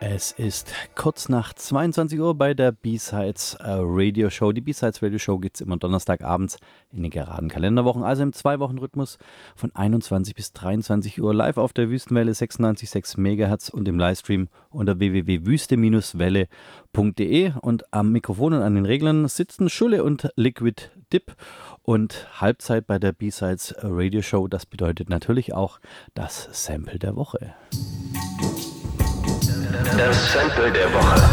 Es ist kurz nach 22 Uhr bei der B-Sides Radio Show. Die B-Sides Radio Show gibt es immer donnerstagabends in den geraden Kalenderwochen, also im 2-Wochen-Rhythmus von 21 bis 23 Uhr live auf der Wüstenwelle 96,6 MHz und im Livestream unter www.wüste-welle.de. Und am Mikrofon und an den Reglern sitzen Schulle und Liquid Dip. Und Halbzeit bei der B-Sides Radio Show, das bedeutet natürlich auch das Sample der Woche. Das Sample der Woche.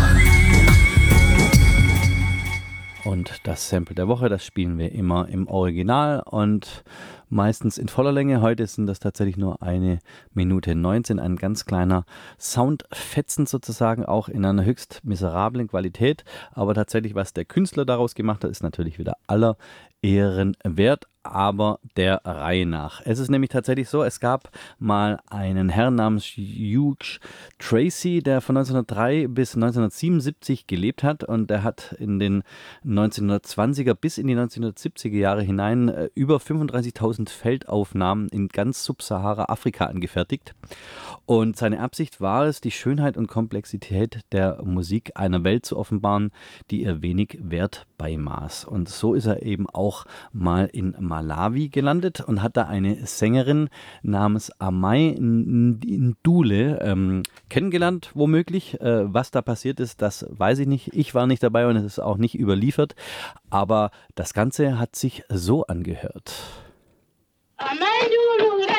Und das Sample der Woche, das spielen wir immer im Original und meistens in voller Länge. Heute sind das tatsächlich nur 1 Minute 19, ein ganz kleiner Soundfetzen sozusagen, auch in einer höchst miserablen Qualität. Aber tatsächlich, was der Künstler daraus gemacht hat, ist natürlich wieder aller Ehren wert, aber der Reihe nach. Es ist nämlich tatsächlich so, es gab mal einen Herrn namens Hugh Tracy, der von 1903 bis 1977 gelebt hat, und der hat in den 1920er bis in die 1970er Jahre hinein über 35.000 Feldaufnahmen in ganz Subsahara-Afrika angefertigt. Und seine Absicht war es, die Schönheit und Komplexität der Musik einer Welt zu offenbaren, die ihr wenig Wert beimaß. Und so ist er eben auch mal in Malawi gelandet und hat da eine Sängerin namens Amai Ndule kennengelernt, womöglich. Was da passiert ist, das weiß ich nicht. Ich war nicht dabei und es ist auch nicht überliefert. Aber das Ganze hat sich so angehört. Amai Ndule.